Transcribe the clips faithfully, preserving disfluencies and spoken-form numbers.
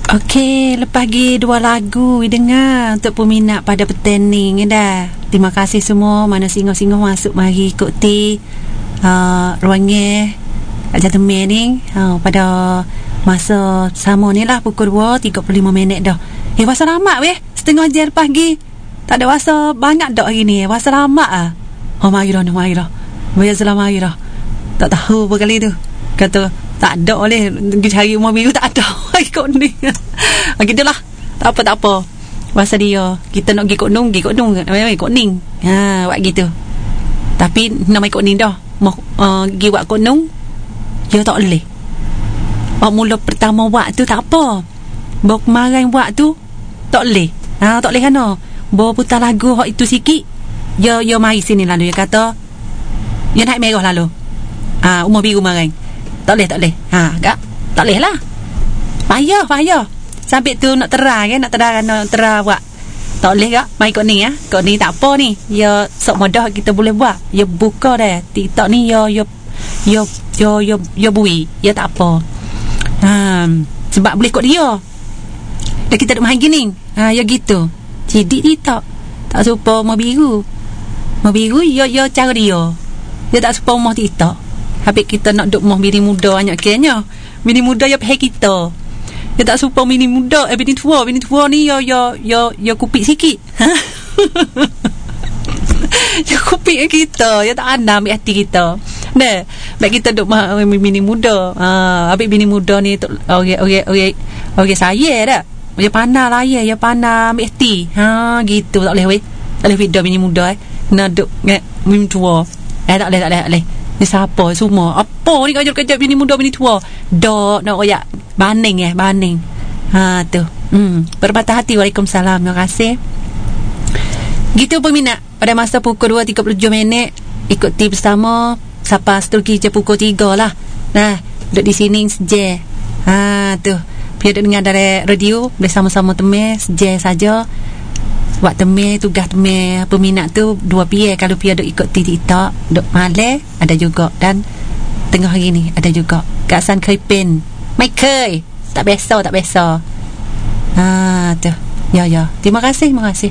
Okey, lepas lagi dua lagu dengar untuk peminat pada petang ni dah. Terima kasih semua mana singgah-singgah masuk mari ikuti uh, ruangnya Ajak Temen ni uh, pada masa sama ni lah pukul dua tiga puluh lima minit dah. Eh, wasa lama weh. Setengah jam lepas lagi. Tak ada wasa banyak dah hari ni. Wasa lama ah. Oh, mari dah, mari dah. Bayar selama mari dah. Tak tahu apa kali tu. Kata tak ada oleh pergi cari rumah biru tak ada. Ikut ni. Gitu lah. Tak apa, tak apa. Masa dia kita nak pergi Kok Nung, pergi Kok Nung, namanya Kok Ning. Ha, buat gitu. Tapi nama Kok Ning dah. Mau uh, pergi buat Kok Nung, dia tak boleh. Oh, mula pertama buat tu tak apa. Bawa kemarin buat tu tak boleh. Ha, tak boleh kan? Bawa putar lagu hak itu sikit. Dia dia mari sini lalu dia kata, dia naik merah lalu. Ha, umur biru kemarin. Tak boleh, tak boleh. Ha, tak. Tak boleh lah. Payah, payah. Sampai tu nak terang kan, nak terang, nak terang buat. Tak boleh kak, mai Kok Ning ya. Kok Ning tak apa ni. Ya sok mudah kita boleh buat. Ya buka dah. TikTok ni ya ya ya ya ya, ya bui. Ya tak apa. Ha, sebab boleh ikut dia. Dah kita duk main gini. Ha, ya gitu. Jadi TikTok tak suka mau biru. Mau biru ya ya cara dia. Dia tak suka mau TikTok. Habis kita nak duk mau bini muda banyak kayaknya. Bini muda ya pihak kita. Dia tak suka bini muda, eh bini tua, bini tua ni ya ya ya ya kupik sikit. Ha? Ya kupik kita, ya tak ada ambil hati kita. Nah, baik kita duk mah bini muda. Ha, habis bini muda ni okey okey okey okey saya dah. Dia pandai lah ya, dia pandai ambil hati. Ha, gitu tak boleh weh. Tak boleh video bini muda eh. Nak duk ngak bini tua. Eh tak boleh, tak boleh, tak boleh. Ni siapa semua? Apa ni kerja-kerja bini muda bini tua? Dok nak royak banding eh, banding. Ha tu. Hmm, bermata hati. Waalaikumsalam. Terima kasih. Gitu peminat pada masa pukul dua tiga puluh tujuh minit ikuti bersama Sapa Sturki je pukul tiga lah. Nah, duduk di sini seje. Ha tu. Biar dengar dari radio bersama-sama temen seje saja. Buat temen, tugas temen peminat tu dua pihak. Kalau pihak duk ikut TikTok, duk malam ada juga. Dan tengah hari ni ada juga Kak San Keripin. Mai Kei. Tak biasa, tak biasa. Ha tu. Ya ya. Terima kasih, terima kasih.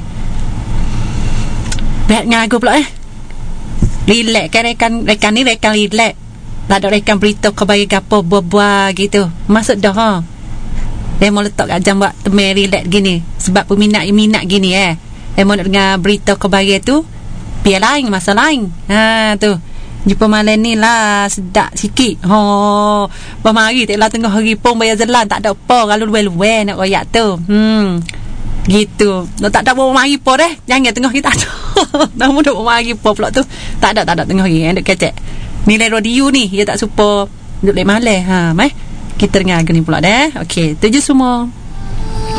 Baik ngagu pula eh. Relax kan rekan rekan ni rekan relax. Tak ada rekan berita kebagi gapo buah-buah gitu. Masuk dah ha. Dia mau letak kat jam buat temen relax gini. Sebab peminat minat gini eh. Dia mau nak dengar berita kebagi tu. Biar lain, masa lain. Ha tu. Jumpa malam ni lah sedap sikit. Oh, pemari tak lah tengah hari pun bayar jalan tak ada apa kalau luar-luar nak royak tu. Hmm. Gitu. No, tak ada bawa mari pun deh. Jangan tengah kita ada. Dah mudah bawa mari pun pula tu. Tak ada, tak ada tengah hari yang duk kecek. Nilai radio ni dia tak suka duk lek malam. Ha, mai. Kita dengar gini pula dah. Okey, tuju semua.